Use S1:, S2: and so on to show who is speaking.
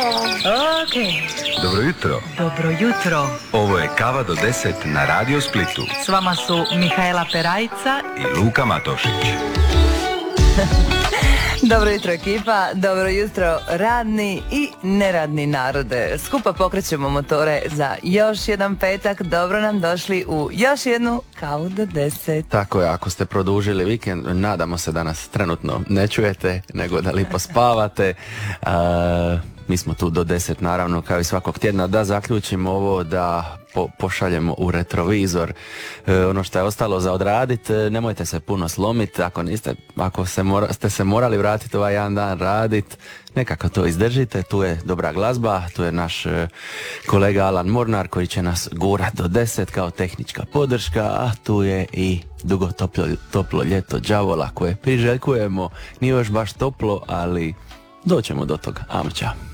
S1: Ok.
S2: Dobro jutro.
S1: Dobro jutro.
S2: Ovo je Kava do 10 na Radio Splitu.
S1: S vama su Mihaela Perajca
S2: I Luka Matošić.
S3: Dobro jutro ekipa, dobro jutro radni i neradni narode. Skupa pokrećemo motore za još jedan petak. Dobro nam došli u još jednu Kavu do 10.
S4: Tako je, ako ste produžili vikend, nadamo se da nas trenutno ne čujete, nego da lipo spavate. Mi smo tu do 10 naravno, kao i svakog tjedna, da zaključimo ovo, da pošaljemo u retrovizor ono što je ostalo za odraditi. Nemojte se puno slomiti, ako ste se morali vratiti ovaj jedan dan raditi, nekako to izdržite. Tu je dobra glazba, tu je naš kolega Alan Mornar koji će nas gurat do 10 kao tehnička podrška, a tu je i dugo toplo ljeto đavola koje priželjkujemo. Nije još baš toplo, ali doćemo do toga. Ajmo, čao.